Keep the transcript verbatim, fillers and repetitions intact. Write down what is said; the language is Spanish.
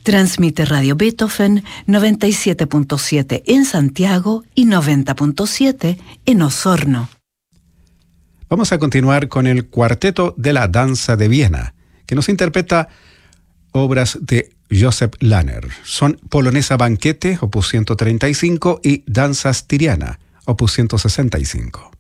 Transmite Radio Beethoven noventa y siete punto siete en Santiago y noventa punto siete en Osorno. Vamos a continuar con el Cuarteto de la Danza de Viena, que nos interpreta obras de Joseph Lahner. Son Polonesa Banquete, opus ciento treinta y cinco, y Danza Styriana, opus ciento sesenta y cinco.